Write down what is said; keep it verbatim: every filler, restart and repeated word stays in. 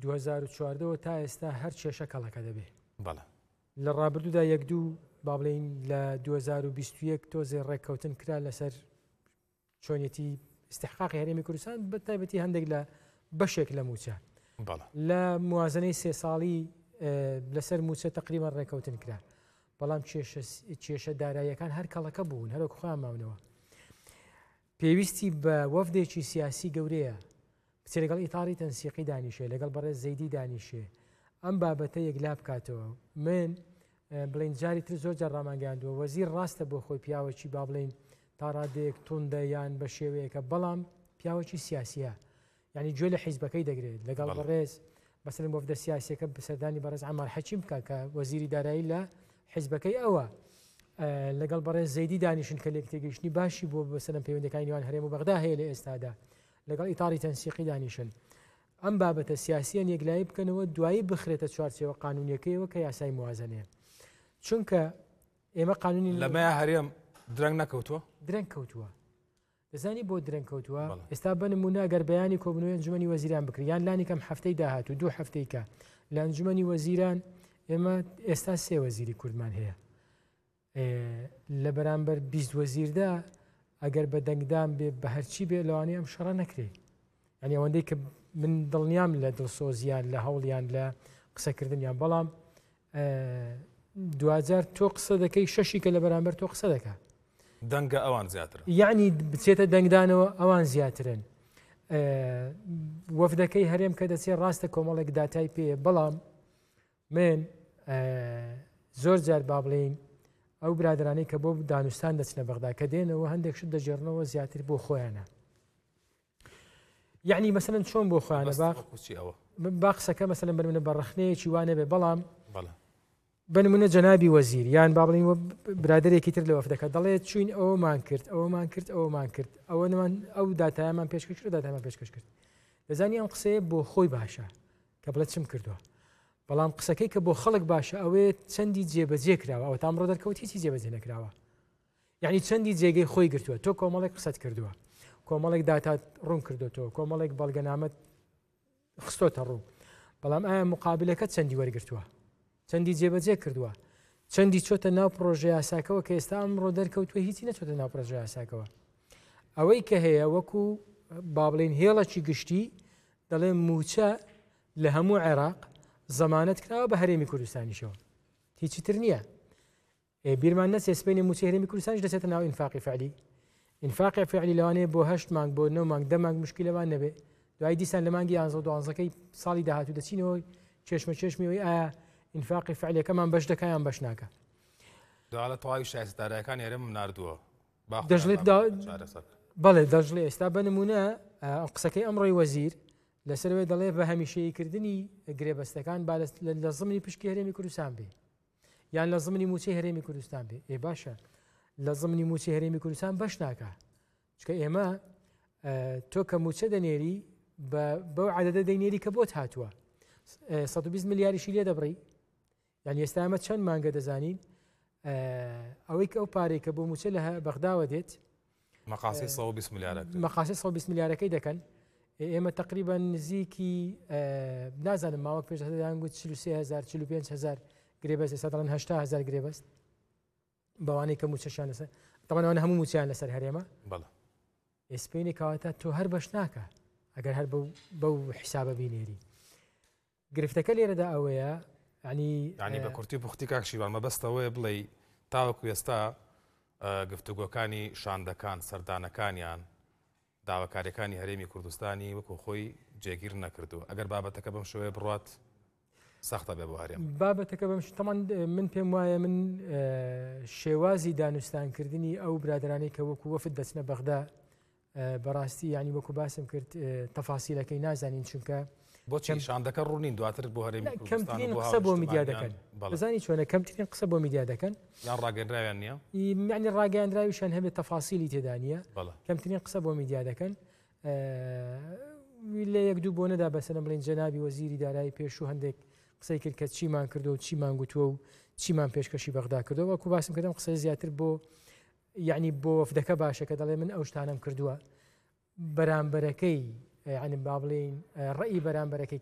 دوو هەزار و چواردەوە تا ئێستا هەر کێشە کەڵەکە دەبێ لە ڕابردوودا یەک دوو با بڵێن لە دوو هەزار و بیست و یەک تۆزێ ڕێککەوتن کرا لەسەر چۆنیەتی استحقاقی هەرێمی کوردستان بە تایبەتی هەندێک لە بەشێک لە موچە لە موازنەی سێ ساڵی لەسەر موچە تقریبا ڕێککەوتن کرا بەڵام کێشە داراییەکان هەر کەڵەکە بوون هەروەکو خۆیان ماونەوە پێویستی بە وەفدێکی سیاسی گەورەیە بچێ لەگەڵ ئیتاڵی تەنسیقی دانیشێ لەگەڵ بەڕێز زەیدی دانیشێ ئەم بابەتە یەکلا بکاتەوە من بڵین جاری تر زۆر جار ڕامانگەاندووە وەزیر ڕاستە بۆ خۆی پیاوەکی با بڵین تا ڕادێک توندە یان بە شێوەیەکە بەڵام پیاوەکی سیاسیە یعنی گوێ لە حیزبەکەی دەگرێت لەگەڵ بەڕێز بەسەر وەفدە سیاسیەکە بەسەردانی بەڕێز عەمار حەکیم بکات کە وەزیری دارایی لە حیزبەکەی ئەوە لەگەڵ بەڕێز زەیدی دانیشن کە لێک تێگەیشتنی باشی بۆ بەسەر پەیوەندەکانی نێوان هەرێم و بەغدا هەیە لە ئێستادا لەگەڵ ئیتاڵی تەنسیقی دانیشن ئەم بابەتە سیاسیان یەکلایی بکەنەوە دوایی بخرێتە چوارچێوە قانونیەکەیەوە کە یاسای موازنەیە چونکە ئێمە قانونی لەمەیە هەرێم درەنگ نەکەوتووە درەنگ کەوتووە دەزانی بۆ درەنگ کەوتووە ئێستا بنمونە ئەگەر بەیانی کۆبنەوەی ئەنجومەنی وەزیران بکرێت یان لانی کەم هەفتەی داهاتوو دوو هەفتەی کە لە ئەنجومەنی وەزیران ئێمە ئێستا سێ وەزیری کوردمان هەیە لە بەرامبەر بیست وەزیردا ئەگەر بە دەنگدان بێ بە هەرچی بێ لەوانەیە ئەم شەڕە نەکرێ ینی ئەوەندەی کە من دڵنیام لە دڵسۆزیان لە هەوڵیان لە قسەکردنیان بەڵام دوجار تۆ قسە دەکەی شەشی کە لە بەرامبەر تۆ قسە دەکات دەنگە ئەوان زیاتر یعنی بچێتە دەنگدانەوە ئەوان زیاترن وەفدەکەی هەرێم کە دەچێت ڕاستە کۆمەڵێک داتای پێ بەڵام من زۆر جار با بڵین ئەو برادرانەی کە بۆ دانوستان دەچنە بەغدا کە دێنەوە هەندێک شت دەژێڕنەوە زیاتر بۆ خۆیانە یعنی مەسەلەن چۆن بۆ خۆیانە با قسەکە مەسەلەن بنمونە بەڕەخنەیەکی وانە بێ بەڵام بنمونە جەنابی وەزیر یان با بڵین برادرێکی تر لە وەفدەکە دەڵێت چوین ئەوەمان کرد ئەوەمان کرد ئەوەمان کرد ئەوە نمان ئەو داتایەمان پێشکەش کرد داتایمان پێشکەش کرد دەزانی ئەم قسەیە بۆ خۆی باشە کە بڵێت چم کردووە بەڵام قسەکەی کە بۆ خەڵک باشە ئەوێ چەندی جێبەجێ کراوە ئەوە تام ڕۆ دەرکەوت هیچی جێبەجێ نەکراوە یعنی چەندی جێگەی خۆی گرتووە تۆ کۆمەڵێک قسەت کردووە کۆمەڵێک داتات ڕوون کردوتەوە کۆمەڵێک بەڵگەنامەت خستۆتە ڕوو بەڵام ئایا مقابلەکە چەندی وەرگرتووە چەندی جێبەجێ کردووە چەندی چۆتە ناو پرۆژه یاساکەوە کە ئێستا ئەمڕۆ دەرکەوتووە هیچی نەچۆتە ناو پرۆژه یاساکەوە ئەوەی کە هەیە وەکو با بڵێن هێڵەکی گشتی دەڵێ موچە لە هەموو عێراق زەمانەت کراوە بە هەرێمی کوردستانیشەوە هیچی تر نییە بیرمان نەچێ سبەینی موچەی هەرێمی کوردستانیش دەچێتە ناو ئینفاقی فعلی ئینفاقی فعلی لەوانەیە بۆ هەشت مانگ بۆ نۆ مانگ دە مانگ مشکلەوان نەبێ دوای دیسان لە مانگی یانزە و دوانزەکەی ساڵی داهاتوو دەچینەوەی چێشمە چێشمیەوەی ئایا ئینفاقی فعلیەکەمان بەش دەکایان بەش ناکە دوالە تەواوی شایستەدارەکان هێرەم ناردووە دەژڵێت بەڵێ دەژڵێ ئێستا بنمونە قسەکەی ئەمڕۆی وەزیر لەسەرەوەی دەڵێ بە هەمیشەییکردنی گرێبەستەکان با لە زمانی پشکی هەرێمی کوردستان بێ یان لە زمانی موچەی هەرێمی کوردستان بێ ئێ باشە لە زمانی موچەی هەرێمی کوردستان بەش ناکە چکە ئێمە تۆ کە موچە دەنێری بەو عەدەدە دەینێری کە بۆت هاتووە سەد و بیست ملیاریشی لێ دەبڕی یان ئێستا ئەمە چەند مانگە دەزانین ئەوەی کە ئەو پارەی کە بۆ موچە لە بەغداوە دێت مەقاسی سەد و بیست ملیارەکە مەقاسی سەد و بیست ملیارەکەی دەکەن ئێمە تقریبا نزیکی نازانم ماوەک پێش دەیانگوت چل و سێ هەزار چل و پێنج هەزار گرێبەست ئێستا دەڵێن هەشتا هەزار گرێبەست بەوانەی کە موچەشیان لەسەر تەمەەن ئەوانە هەموو موچیان لەسەر هەرێمە ئێسپێنی کەواتە تۆ هەر بەش ناکە ئەگەر هەر بەو حیسابە بینێری گرفتەکە لێرەدا ئەوەیە ینی ینی بە کورتی پوختی کاکشیوان مەبەستەوەی بڵێ تاوەکو ئێستا گفتوگۆکانی شاندەکان سەردانەکانیان داواکاریەکانی هەرێمی کوردستانی وەکو خۆی جێگیر نەکردووە ئەگەر بابەتەکە بەم شێوەیە بڕات سەختە بێ بۆ هەرێم بابەتەکە بەم تەمان من پێم وایە من شێوازی دانوستانکردنی ئەو برادرانەی کە وەکو وەفد دەچنە بەغدا بەڕاستی ینی وەکو باسم کرد تەفاسیلەکەی نازانین چونکە بۆچی شاندەکە ڕوونین دواتر بۆ هەرێمی کوردستان کەمترین قسە بۆ میدیا دەکەن بزانی چۆنە کەمترین قسە بۆ میدیا دەکەن یان ڕاگەنراویان نییە یعنی ڕاگەیاندراویشان هەبێت تەفاسیلی تێدا نییە کەمترین قسە بۆ میدیا دەکەن لە یەک دوو بۆ نەدا بەسەرم بڵێن جەنابی وەزیری دارایی پێش و هەندێک قسەی کرد کە چیمان کردو و چیمان گوتووە و چیمان پێشکەشی بەغدا کردەوە وەکو باسم کردم قسە زیاتر بۆ یعنی بۆ وەفدەکە باشە کە دەڵێ من ئەو شتانم کردووە بەرامبەرەکەی یعنی با بڵێن ڕێی بەرامبەرەکەی